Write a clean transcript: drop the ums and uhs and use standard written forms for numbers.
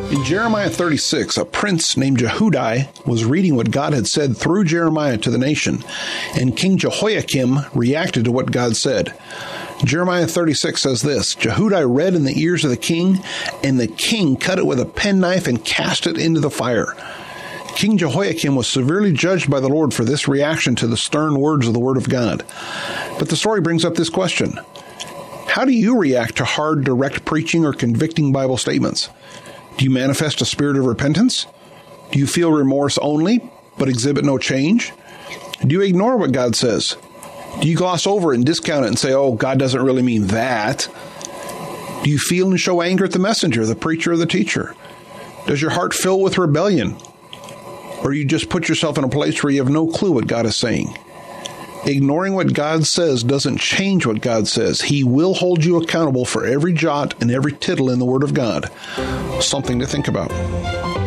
In Jeremiah 36, a prince named Jehudi was reading what God had said through Jeremiah to the nation, and King Jehoiakim reacted to what God said. Jeremiah 36 says this, Jehudi read in the ears of the king, and the king cut it with a penknife and cast it into the fire. King Jehoiakim was severely judged by the Lord for this reaction to the stern words of the Word of God. But the story brings up this question. How do you react to hard, direct preaching or convicting Bible statements? Do you manifest a spirit of repentance? Do you feel remorse only, but exhibit no change? Do you ignore what God says? Do you gloss over it and discount it and say, oh, God doesn't really mean that? Do you feel and show anger at the messenger, the preacher, or the teacher? Does your heart fill with rebellion? Or you just put yourself in a place where you have no clue what God is saying? Ignoring what God says doesn't change what God says. He will hold you accountable for every jot and every tittle in the Word of God. Something to think about.